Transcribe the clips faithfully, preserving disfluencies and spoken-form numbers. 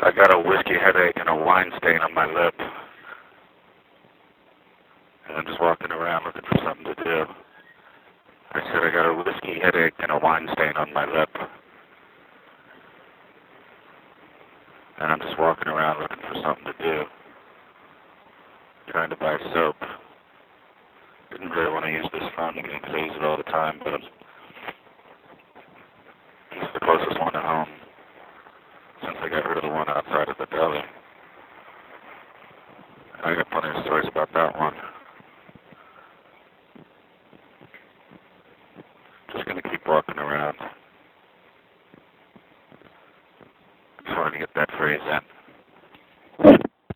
I got a whiskey headache and a wine stain on my lip. And I'm just walking around looking for something to do. I said I got a whiskey headache and a wine stain on my lip. And I'm just walking around looking for something to do. Trying to buy soap. Didn't really want to use this phone again because I use it all the time, but it's the closest one at home since I got rid of the one outside of the deli. I got plenty of stories about that one. Just going to keep walking around. Just wanted to get that phrase in.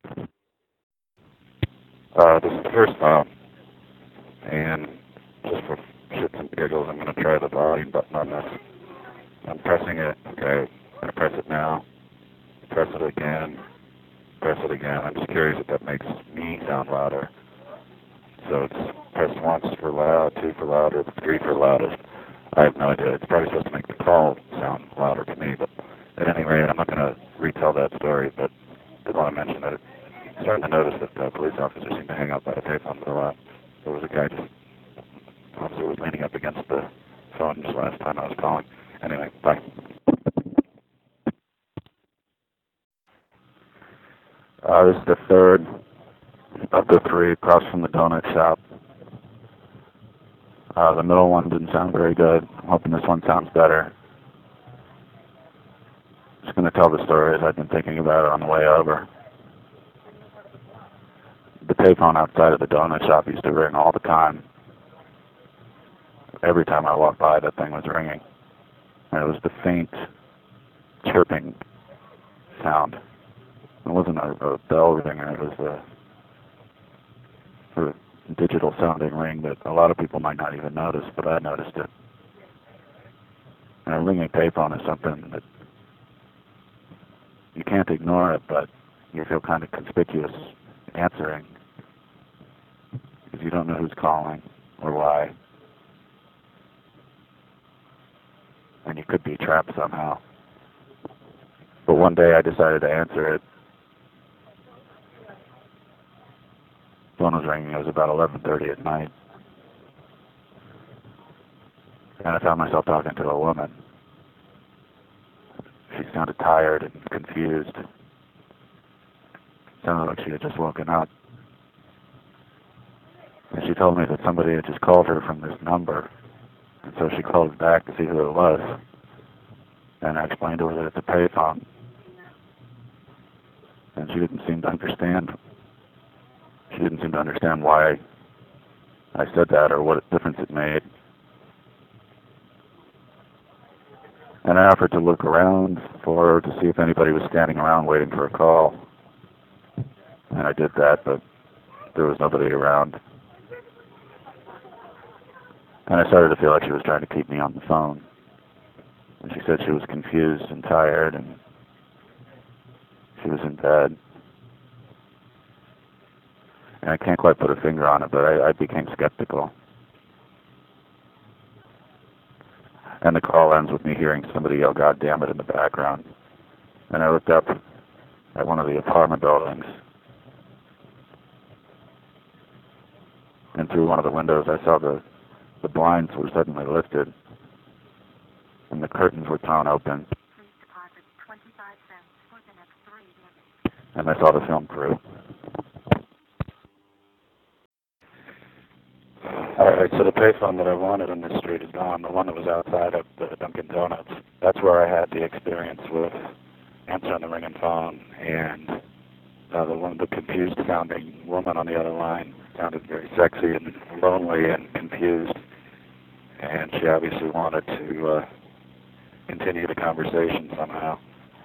Uh, this is the first phone. And just for shits and giggles, I'm going to try the volume button on this. I'm pressing it. Okay, I'm going to press it now. Press it again. Press it again. I'm just curious if that makes me sound louder. So it's pressed once for loud, two for louder, three for loudest. I have no idea. It's probably supposed to make the call sound louder to me, but at any rate, I'm not going to retell that story, but I did want to mention that I'm starting to notice that the police officers seem to hang out by the payphone for a lot. There was a guy just, officer was leaning up against the phone just last time I was calling. Anyway, bye. Uh, this is the third of the three across from the donut shop. Uh, the middle one didn't sound very good. I'm hoping this one sounds better. Just going to tell the story as I've been thinking about it on the way over. The payphone outside of the donut shop used to ring all the time. Every time I walked by, that thing was ringing. And it was the faint chirping sound. It wasn't a, a bell ringer. It was a, a digital sounding ring that a lot of people might not even notice, but I noticed it. And a ringing payphone is something that you can't ignore it, but you feel kind of conspicuous answering because you don't know who's calling or why. And you could be trapped somehow. But one day I decided to answer it. The phone was ringing. It was about eleven thirty at night. And I found myself talking to a woman. She sounded tired and confused. Sounded like she had just woken up. And she told me that somebody had just called her from this number. And so she called back to see who it was. And I explained to her that it's a payphone. And she didn't seem to understand. She didn't seem to understand why I said that or what difference it made. And I offered to look around for her to see if anybody was standing around waiting for a call. And I did that, but there was nobody around. And I started to feel like she was trying to keep me on the phone. And she said she was confused and tired and she was in bed. And I can't quite put a finger on it, but I, I became skeptical. And the call ends with me hearing somebody yell, "God damn it," in the background. And I looked up at one of the apartment buildings. And through one of the windows, I saw the, the blinds were suddenly lifted. And the curtains were torn open. And I saw the film crew. Alright, so the payphone that I wanted on this street is gone. The one that was outside of the Dunkin' Donuts. That's where I had the experience with answering the ringing phone. And uh, the one, the confused sounding woman on the other line sounded very sexy and lonely and confused. And she obviously wanted to uh, continue the conversation somehow.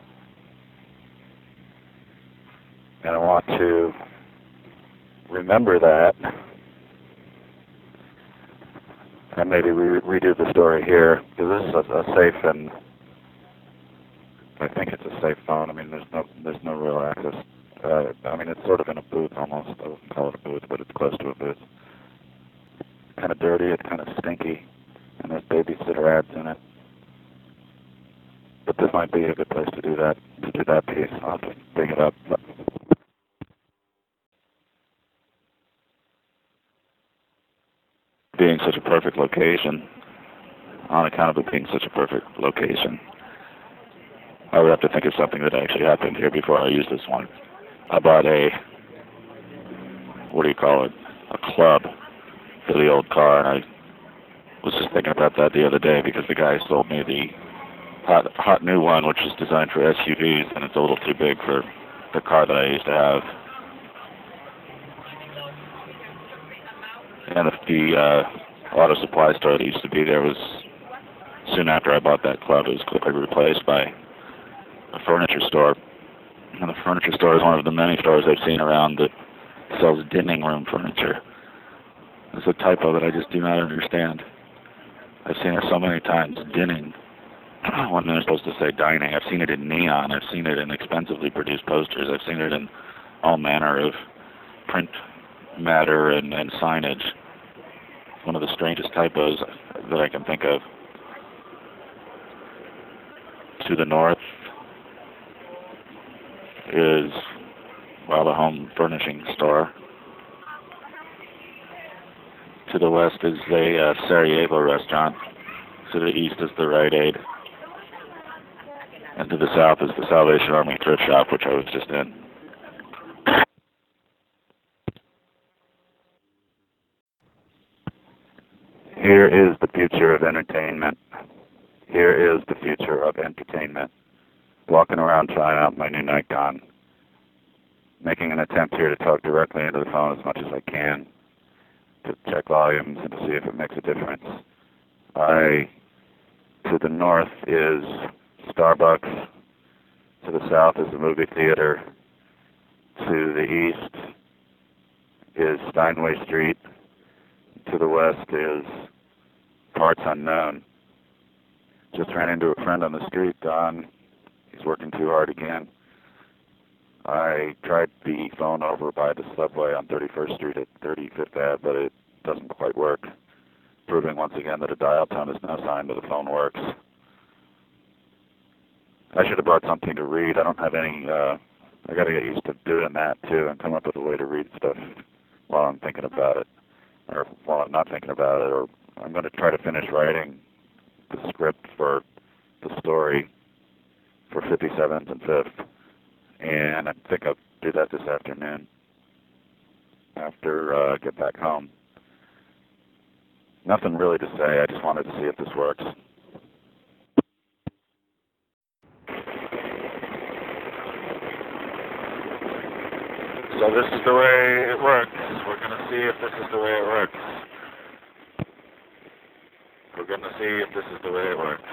And I want to remember that and maybe re redo the story here, because this is a, a safe, and I think it's a safe phone. I mean, there's no there's no real access. Uh, I mean, it's sort of in a booth almost. I wouldn't call it a booth, but it's close to a booth. Kind of dirty, it's kind of stinky, and there's babysitter ads in it. But this might be a good place to do that. just do that piece. I'll have to bring it up. But being such a perfect location, on account of it being such a perfect location, I would have to think of something that actually happened here before I use this one. I bought a, what do you call it, a club for the old car, and I was just thinking about that the other day because the guy sold me the hot, hot new one, which is designed for S U Vs, and it's a little too big for the car that I used to have. And the, the uh, auto supply store that used to be there was, soon after I bought that club, it was quickly replaced by a furniture store. And the furniture store is one of the many stores I've seen around that sells dining room furniture. It's a typo that I just do not understand. I've seen it so many times, dinning, when they're supposed to say dining. I've seen it in neon. I've seen it in expensively produced posters. I've seen it in all manner of print matter and, and signage. One of the strangest typos that I can think of. To the north is, well, the home furnishing store. To the west is a uh, Sarajevo restaurant. To the east is the Rite Aid. And to the south is the Salvation Army thrift shop, which I was just in. Here is the future of entertainment. Here is the future of entertainment. Walking around trying out my new Nikon. Making an attempt here to talk directly into the phone as much as I can. To check volumes and to see if it makes a difference. I, to the north is Starbucks. To the south is the movie theater. To the east is Steinway Street. To the west is parts unknown. Just ran into a friend on the street, Don. He's working too hard again. I tried the phone over by the subway on thirty-first Street at thirty-fifth Avenue, but it doesn't quite work, proving once again that a dial tone is no sign that the phone works. I should have brought something to read. I don't have any, uh, I gotta get used to doing that too and come up with a way to read stuff while I'm thinking about it, or while I'm not thinking about it, or I'm going to try to finish writing the script for the story for fifty-seventh and fifth. And I think I'll do that this afternoon after I uh, get back home. Nothing really to say. I just wanted to see if this works. So this is the way it works. We're going to see if this is the way it works. We're going to see if this is the way it works.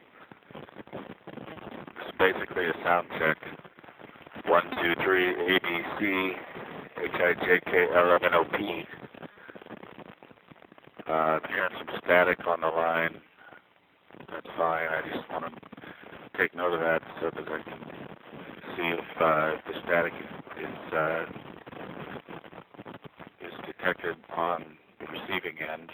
It's basically a sound check. One, two, three, A, B, C, H, I, J, K, L, M, N, O, P. Uh, I'm hearing some static on the line. That's fine. I just want to take note of that so that I can see if, uh, if the static is, is, uh, is detected on the receiving end.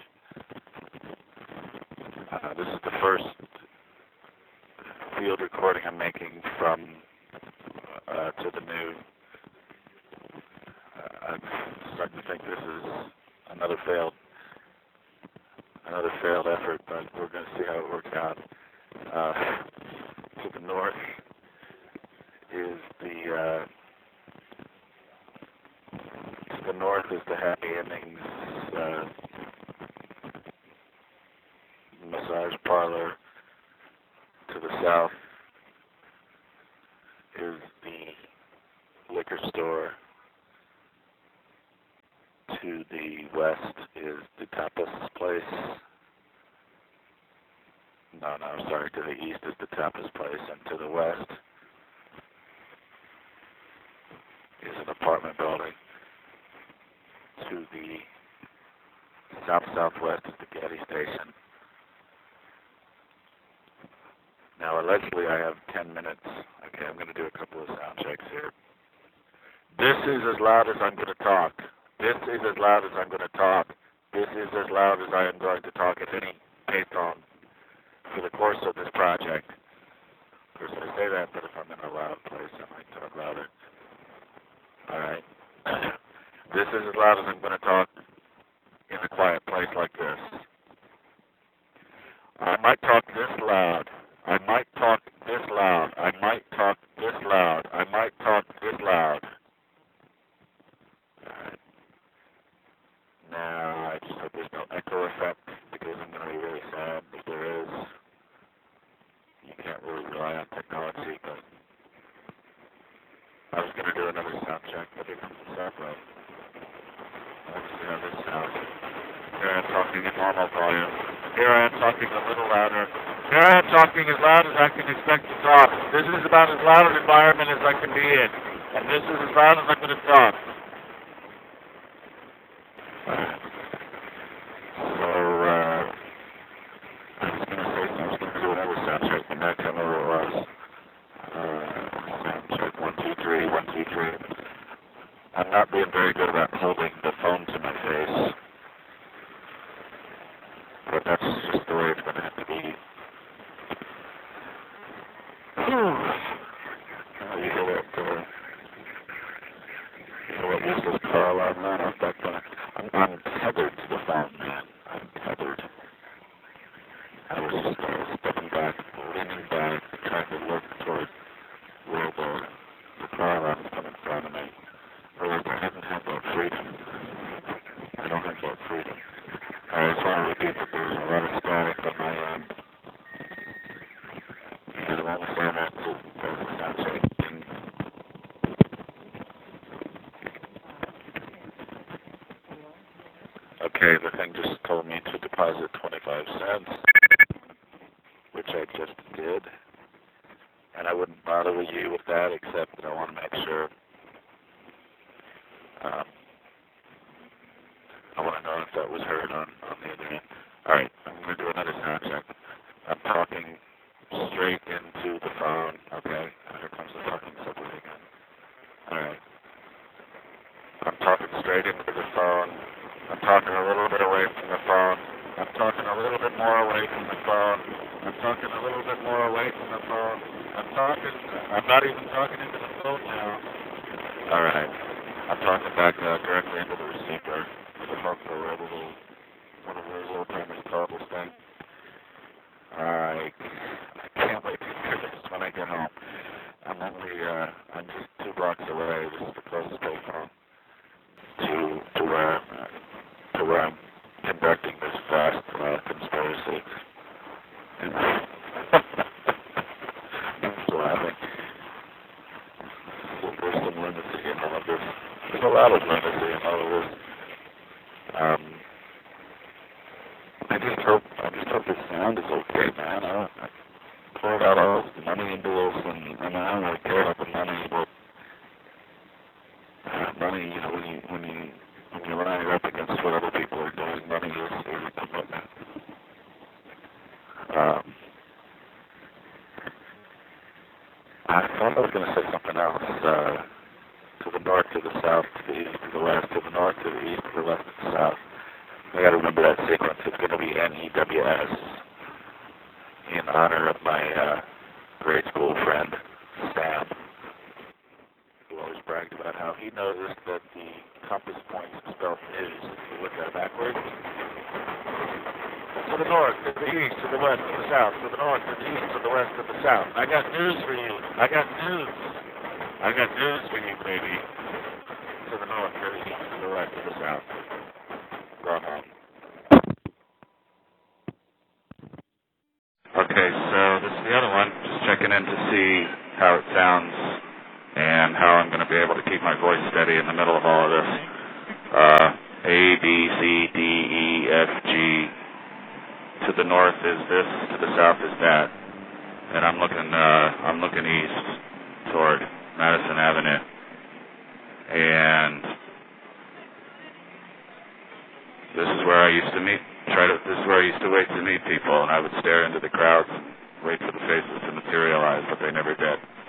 Uh, this is the first field recording I'm making from uh, to the new. Uh, I'm starting to think this is another failed, another failed effort, but we're going to see how it works out. Uh, to the north is the uh, to the north is the Happy Endings uh, massage parlor. To the south is the liquor store. To the west is the tapas place. No, no, sorry. To the east is the tapas place, and to the west is an apartment building. To the south-southwest is the Getty station. Now, allegedly, I have ten minutes. Okay, I'm going to do a couple of sound checks here. This is as loud as I'm going to talk. This is as loud as I'm going to talk. This is as loud as I am going to talk at any pay tone for the course of this project. course, I say that, but if I'm in a loud place, I might talk louder. Alright. This is as loud as I'm going to talk in a quiet place like this. I might talk this loud. I might talk this loud. I might talk this loud. I might talk this loud. Alright. Now, I just hope there's no echo effect, because I'm going to be really sad if there is. You can't really rely on technology, but I was going to do another sound check, but here comes the sound right. Let's see how this sounds. Here I am talking in normal volume. Here I am talking a little louder. Here I am talking as loud as I can expect to talk. This is about as loud an environment as I can be in. And this is as loud as I'm going to talk. So, uh, I was going to say, I was going to do another sound check, but I can't remember what it was. Uh, sound check, one, two, three, one, two, three. I'm not being very good about holding the phone to my face. But that's just the way it's going to have to be. Whew. Oh, you hear that, uh, you hear that useless car alarm, man? I'm, back gonna, I'm, I'm tethered to the phone, man. I'm tethered. I was just uh, stepping back, leaning back, trying to look toward where the, the car alarm is coming in front of me. Realized I haven't had that freedom. I don't have that freedom. I just want to repeat that there's a lot of static on my end. And I'm only saying that to the sound check. Okay, the thing just told me to deposit twenty-five cents, which I just did. And I wouldn't bother with you with that, except that I want to make sure. Um, I want to know if that was heard on, on the other end. Alright, I'm going to do another sound check. I'm talking straight into the phone. Okay, here comes the talking subway again. Alright. I'm talking straight into the phone. I'm talking a little bit away from the phone. I'm talking a little bit more away from the phone. I'm talking a little bit more away from the phone. I'm talking, I'm not even talking into the phone now. Alright. I'm talking back uh, directly into the receiver. The phone for a little, one of those old timers call this thing. Alright. I can't wait to hear this when I get home. I'm only, uh, I'm just two blocks away. This is the closest payphone to, to where I'm, uh, to where I'm conducting this vast uh, conspiracy. And I'm just laughing. There's some lunacy in all of this. There's a lot of lunacy in all of this. Um, I just hope, I just hope the sound is okay, man. I, I poured out all this money into this, and, and I don't really care about the money, but uh, money, you know, when you, when you, when you line it up against what other people are doing, money is, is a commitment. Um, I thought I was going to say something else. Uh, to the north, to the south, to the east, to the west, to the north, to the east, to the west, to the south. I got to remember that sequence. It's going to be N E W S in honor of my uh, grade school friend, Sam, who always bragged about how he noticed that the compass points spelled news. If you look at it backwards, to the north, to the east, to the west, to the south, to the north, to the east, to the west, to the south. I got news for you. I got news. I got news for you, baby. To the north, to the east, to the west, to the south. Run home. Okay, so this is the other one. Just checking in to see how it sounds and how I'm going to be able to keep my voice steady in the middle of all of this. Uh, A, B, C, D, E, F, G. To the north is this. To the south is that. And I'm looking. Uh, I'm looking east toward Madison Avenue. And this is where I used to meet, try to, this is where I used to wait to meet people, and I would stare into the crowds, wait for the faces to materialize, but they never did.